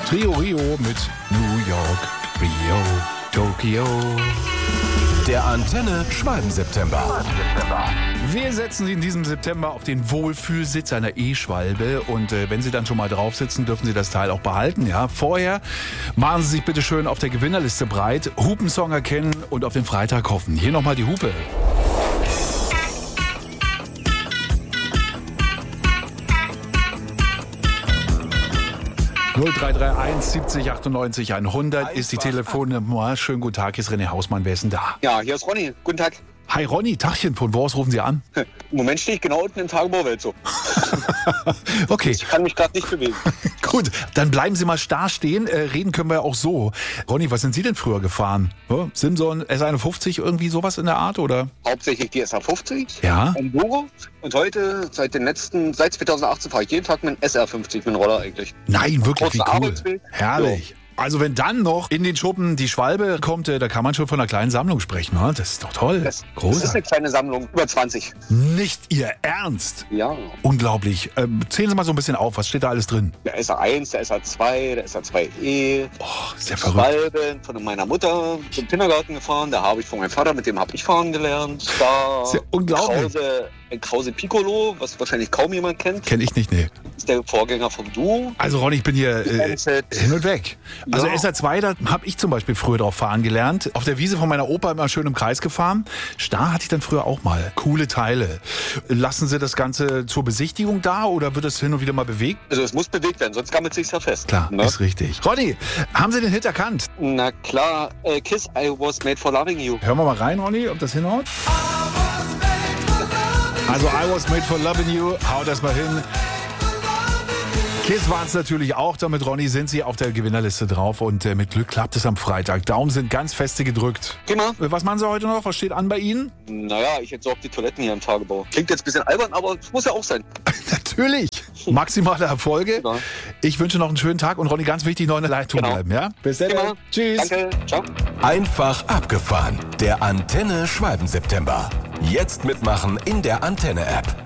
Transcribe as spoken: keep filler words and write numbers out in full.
Trio Rio mit New York, Rio, Tokio. Der Antenne Schwalben-September. Wir setzen Sie in diesem September auf den Wohlfühlsitz einer E-Schwalbe und äh, wenn Sie dann schon mal drauf sitzen, dürfen Sie das Teil auch behalten. Ja? Vorher machen Sie sich bitte schön auf der Gewinnerliste breit, Hupensong erkennen und auf den Freitag hoffen. Hier nochmal die Hupe. null drei drei eins siebzig achtundneunzig hundert ist die Telefonnummer. Schönen guten Tag, hier ist René Hausmann. Wer ist denn da? Ja, hier ist Ronny. Guten Tag. Hi Ronny, Tachchen, von wo aus rufen Sie an? Im Moment stehe ich genau unten im Tagebauwelt so. Okay. Ich kann mich gerade nicht bewegen. Gut, dann bleiben Sie mal starr stehen. Äh, reden können wir auch so. Ronny, was sind Sie denn früher gefahren? Ja, Simson, S einundfünfzig, irgendwie sowas in der Art, oder? Hauptsächlich die S R fünfzig. Ja. Enduro. Und heute, seit den letzten, seit zweitausendachtzehn fahre ich jeden Tag mit dem S R fünfzig, mit dem Roller eigentlich. Nein, wirklich, wie Kurzer cool. Arbeitsweg. Herrlich. Ja. Also wenn dann noch in den Schuppen die Schwalbe kommt, äh, da kann man schon von einer kleinen Sammlung sprechen. Ne? Das ist doch toll. Das, das Großartig. ist eine kleine Sammlung, über zwanzig. Nicht Ihr Ernst? Ja. Unglaublich. Ähm, zählen Sie mal so ein bisschen auf. Was steht da alles drin? Der S R eins, der S R zwei, der S R zwei E. Oh, sehr verrückt. Schwalbe von meiner Mutter zum Kindergarten gefahren. Da habe ich von meinem Vater, mit dem habe ich fahren gelernt. Da Sehr unglaublich. Krause, ein Krause Piccolo, was wahrscheinlich kaum jemand kennt. Kenn ich nicht, nee. Das ist der Vorgänger vom Duo. Also Ronny, ich bin hier äh, hin und weg. Also Ja. S R zwei, da habe ich zum Beispiel früher drauf fahren gelernt. Auf der Wiese von meiner Opa immer schön im Kreis gefahren. Da hatte ich dann früher auch mal coole Teile. Lassen Sie das Ganze zur Besichtigung da oder wird es hin und wieder mal bewegt? Also es muss bewegt werden, sonst gammelt sich's ja fest. Klar, Ne? ist richtig. Ronny, haben Sie den Hit erkannt? Na klar, äh, Kiss, I was made for loving you. Hören wir mal rein, Ronny, ob das hinhaut. Also I was made for loving you, hau das mal hin. Kiss waren es natürlich auch, damit Ronny sind Sie auf der Gewinnerliste drauf und äh, mit Glück klappt es am Freitag. Daumen sind ganz feste gedrückt. Prima. Äh, Was machen Sie heute noch? Was steht an bei Ihnen? Naja, ich entsorge die Toiletten hier im Tagebau. Klingt jetzt ein bisschen albern, aber es muss ja auch sein. Natürlich. Maximale Erfolge. Genau. Ich wünsche noch einen schönen Tag und Ronny, ganz wichtig, noch in der Leitung Genau. bleiben. Ja? Bis dann. Prima. Tschüss. Danke, ciao. Einfach abgefahren. Der Antenne Schwalben-September. Jetzt mitmachen in der Antenne-App.